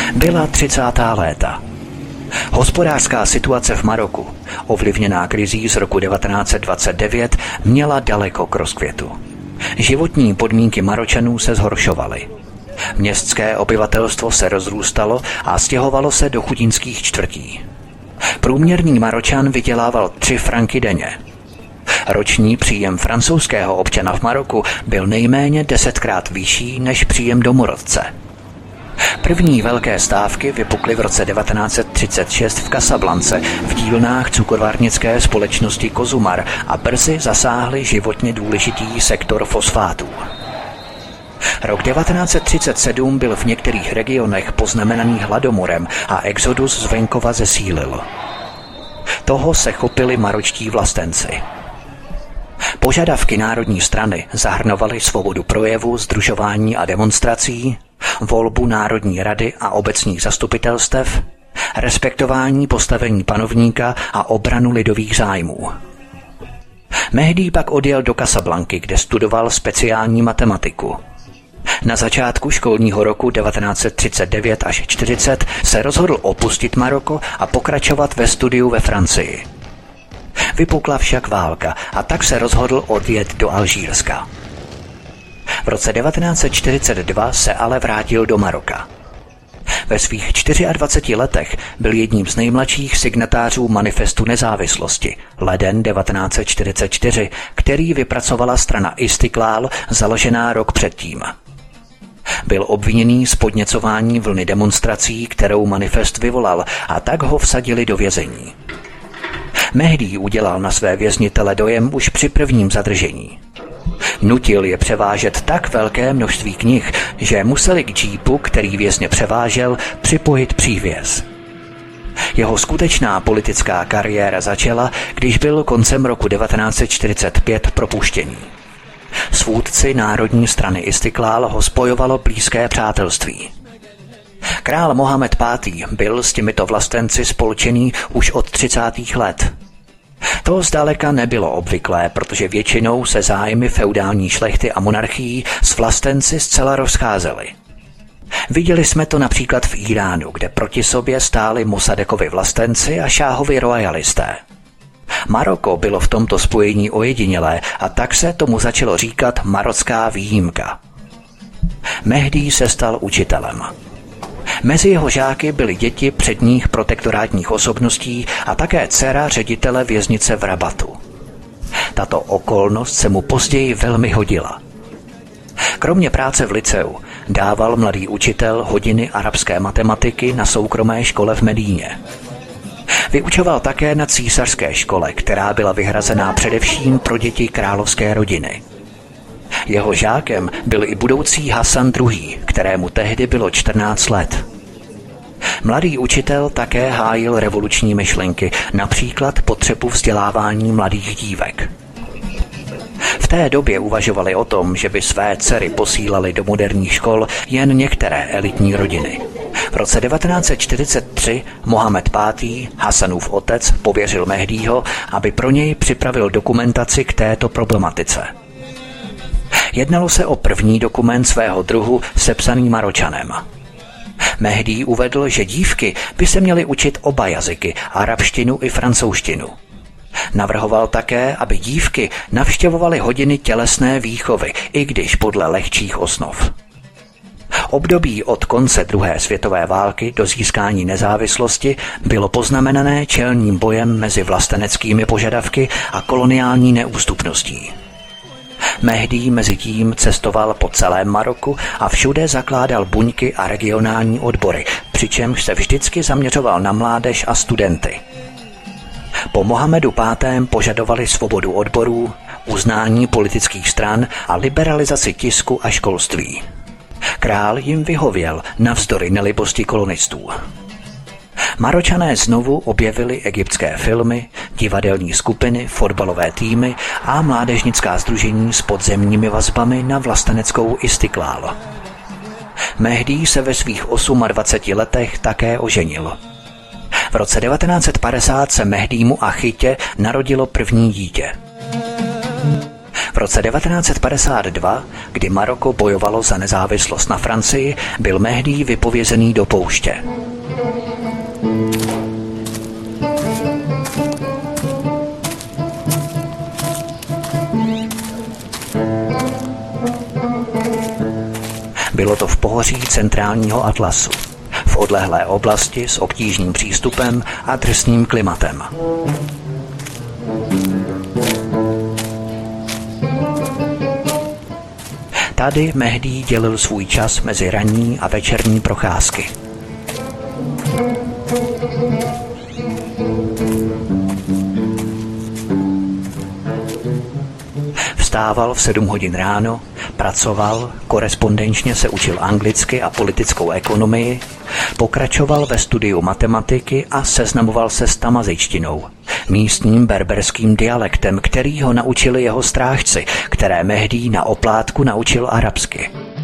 Byla 30. léta. Hospodářská situace v Maroku, ovlivněná krizí z roku 1929, měla daleko k rozkvětu. Životní podmínky Maročanů se zhoršovaly. Městské obyvatelstvo se rozrůstalo a stěhovalo se do chudinských čtvrtí. Průměrný Maročan vydělával 3 franky denně. Roční příjem francouzského občana v Maroku byl nejméně 10krát vyšší než příjem domorodce. První velké stávky vypukly v roce 1936 v Casablance v dílnách cukrovarnické společnosti Cozumar a brzy zasáhly životně důležitý sektor fosfátů. Rok 1937 byl v některých regionech poznamenaný hladomorem a exodus z venkova zesílil. Toho se chopili maročtí vlastenci. Požadavky Národní strany zahrnovaly svobodu projevu, sdružování a demonstrací, volbu Národní rady a obecních zastupitelstev, respektování postavení panovníka a obranu lidových zájmů. Mehdi pak odjel do Casablanky, kde studoval speciální matematiku. Na začátku školního roku 1939 až 40 se rozhodl opustit Maroko a pokračovat ve studiu ve Francii. Vypukla však válka a tak se rozhodl odjet do Alžírska. V roce 1942 se ale vrátil do Maroka. Ve svých 24 letech byl jedním z nejmladších signatářů Manifestu nezávislosti leden 1944, který vypracovala strana Istiklál, založená rok předtím. Byl obviněný z podněcování vlny demonstrací, kterou manifest vyvolal, a tak ho vsadili do vězení. Mehdi udělal na své věznitele dojem už při prvním zadržení. Nutil je převážet tak velké množství knih, že museli k džípu, který vězně převážel, připojit přívěs. Jeho skutečná politická kariéra začala, když byl koncem roku 1945 propuštěný. S vůdci Národní strany Istiklál ho spojovalo blízké přátelství. Král Mohamed V. byl s těmito vlastenci spolčený už od 30. let. To zdaleka nebylo obvyklé, protože většinou se zájmy feudální šlechty a monarchií s vlastenci zcela rozcházely. Viděli jsme to například v Íránu, kde proti sobě stáli Mossadekovi vlastenci a šáhovi royalisté. Maroko bylo v tomto spojení ojedinělé a tak se tomu začalo říkat marocká výjimka. Mehdi se stal učitelem. Mezi jeho žáky byly děti předních protektorátních osobností a také dcera ředitele věznice v Rabatu. Tato okolnost se mu později velmi hodila. Kromě práce v liceu dával mladý učitel hodiny arabské matematiky na soukromé škole v Medíně. Vyučoval také na císařské škole, která byla vyhrazená především pro děti královské rodiny. Jeho žákem byl i budoucí Hasan II., kterému tehdy bylo 14 let. Mladý učitel také hájil revoluční myšlenky, například potřebu vzdělávání mladých dívek. V té době uvažovali o tom, že by své dcery posílali do moderních škol jen některé elitní rodiny. V roce 1943 Mohamed V., Hasanův otec, pověřil Mehdiho, aby pro něj připravil dokumentaci k této problematice. Jednalo se o první dokument svého druhu sepsaný Maročanem. Mehdi uvedl, že dívky by se měly učit oba jazyky, arabštinu i francouzštinu. Navrhoval také, aby dívky navštěvovaly hodiny tělesné výchovy, i když podle lehčích osnov. Období od konce druhé světové války do získání nezávislosti bylo poznamenané čelním bojem mezi vlasteneckými požadavky a koloniální neústupností. Mehdi mezitím cestoval po celém Maroku a všude zakládal buňky a regionální odbory, přičemž se vždycky zaměřoval na mládež a studenty. Po Mohamedu V. požadovali svobodu odborů, uznání politických stran a liberalizaci tisku a školství. Král jim vyhověl navzdory nelibosti kolonistů. Maročané znovu objevili egyptské filmy, divadelní skupiny, fotbalové týmy a mládežnická sdružení s podzemními vazbami na vlasteneckou Istiklál. Mehdi se ve svých 28 letech také oženil. V roce 1950 se Mehdímu Achitě narodilo první dítě. V V roce 1952, kdy Maroko bojovalo za nezávislost na Francii, byl Mehdi vypovězený do pouště. Bylo to v pohoří centrálního Atlasu, v odlehlé oblasti s obtížným přístupem a drsným klimatem. Tady Mehdi dělil svůj čas mezi ranní a večerní procházky. Vstával v 7 hodin ráno, pracoval, korespondenčně se učil anglicky a politickou ekonomii, pokračoval ve studiu matematiky a seznamoval se s tamazičtinou, místním berberským dialektem, který ho naučili jeho strážci, které Mehdi na oplátku naučil arabsky.